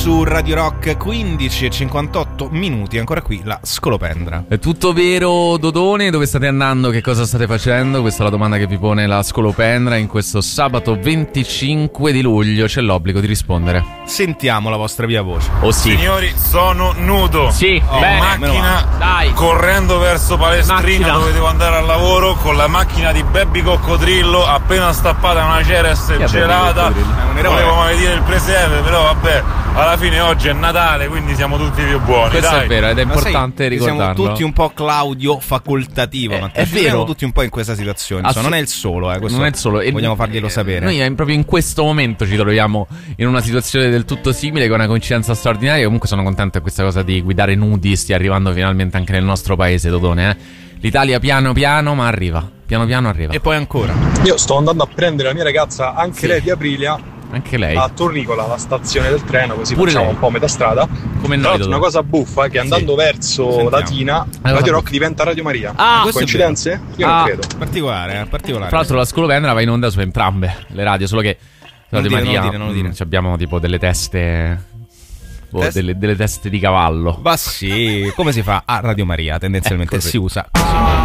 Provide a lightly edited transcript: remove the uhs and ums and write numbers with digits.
su Radio Rock, 15:58 ancora qui la Scolopendra. È tutto vero, Dodone? Dove state andando? Che cosa state facendo? Questa è la domanda che vi pone la Scolopendra in questo sabato 25 di luglio. C'è l'obbligo di rispondere. Sentiamo la vostra via voce. Oh sì. Signori, sono nudo. Sì, in macchina, dai, correndo verso Palestrina, dove devo andare al lavoro, con la macchina di Baby Coccodrillo appena stappata una Ceres gelata. Volevo maledire il presepe, però vabbè, alla fine oggi è Natale, quindi siamo tutti più buoni. Questo dai. è vero ed è importante sai, ricordarlo. Siamo tutti un po' Claudio facoltativo, ma è vero. siamo tutti un po' in questa situazione. Non è il solo, questo non è il solo. Vogliamo farglielo sapere. Noi proprio in questo momento ci troviamo in una situazione del tutto simile, con una coincidenza straordinaria. Comunque sono contento che questa cosa di guidare nudi stia arrivando finalmente anche nel nostro paese, Dodone. L'Italia piano piano, ma arriva. Piano piano arriva. E poi ancora. Io sto andando a prendere la mia ragazza, anche lei di Aprilia, anche lei a Tornicola, la stazione del treno, così pure facciamo lei. un po' metà strada. Come Tra l'altro una cosa buffa è che andando verso Sentiamo. Latina, Radio Rock diventa Radio Maria. Coincidenze? Io non credo. Particolare. Tra l'altro la Scolopendra va in onda su entrambe le radio, solo che Radio Maria non dire. Abbiamo tipo delle teste, delle teste di cavallo. Ma sì, come si fa a Radio Maria tendenzialmente si usa così.